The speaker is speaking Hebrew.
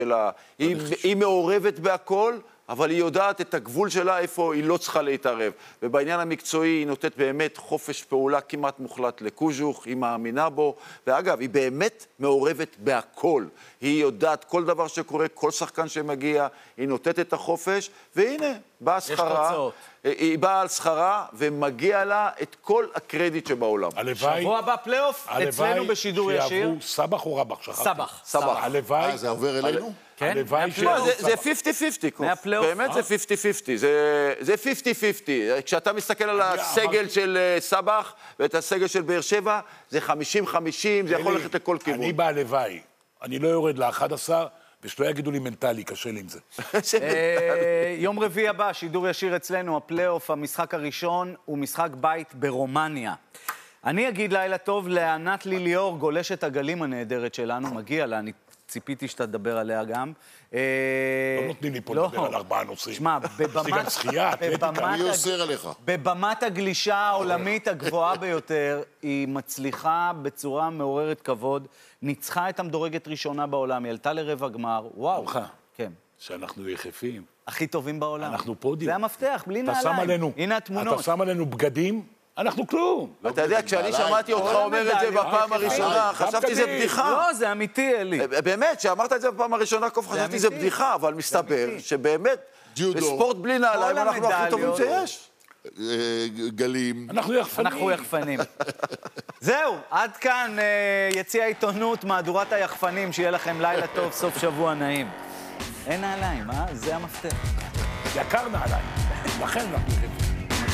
שלה. היא מעורבת בהכל, אבל היא יודעת את הגבול שלה, איפה היא לא צריכה להתערב. ובעניין המקצועי היא נותנת באמת חופש פעולה כמעט מוחלט לקוז'וך, היא מאמינה בו, ואגב, היא באמת מעורבת בהכל. היא יודעת כל דבר שקורה, כל שחקן שמגיע, היא נותנת את החופש, והנה, באה שכרה. יש תוצאות. היא באה על שכרה, ומגיע לה את כל הקרדיט שבעולם. שבוע הבא פלייאוף, אצלנו בשידור ישיר. שיעברו סבח או רבח? סבח. הלוואי. זה עובר אלינו? הלוואי זה 50-50, באמת זה 50-50, זה 50-50. כשאתה מסתכל על הסגל של סבח ואת הסגל של באר שבע, זה 50-50, זה יכול ללכת לכל כיוון. אני בהלוואי, אני לא יורד ל-11, ושלא יגידו לי מנטלי, קשה לי עם זה. יום רביעי הבא, שידור ישיר אצלנו, הפלייאוף, המשחק הראשון הוא משחק בית ברומניה. אני אגיד לילה טוב לענת ליליאור, גולשת הגלים הנהדרת שלנו, מגיע לה, אני ציפיתי שאתה תדבר עליה גם. לא נותנים לי פה לדבר על 4 נושאים. שמע, מי אוסר עליך? בבמת הגלישה העולמית הגבוהה ביותר, היא מצליחה בצורה מעוררת כבוד, ניצחה את המדורגת ראשונה בעולם, היא עלתה לרבע גמר, וואו. כן. שאנחנו יחפים. הכי טובים בעולם. אנחנו פודים. זה המפתח, בלי נעליים. הנה התמונות. אתה שם עלינו בגדים, אנחנו כלום. ואתה יודע, כשאני שמעתי אותך אומר את זה בפעם הראשונה, חשבתי זה בדיחה. לא, זה אמיתי, אלי. באמת, כשאמרת את זה בפעם הראשונה, חשבתי זה בדיחה, אבל מסתבר שבאמת, בספורט בלי נעליים אנחנו הכי טובים שיש. גלים. אנחנו יחפנים. זהו, עד כאן יציע העיתונות, מהדורת היחפנים, שיהיה לכם לילה טוב, סוף שבוע נעים. אין נעליים, זה המפתח. יקר נעליים, לכן אנחנו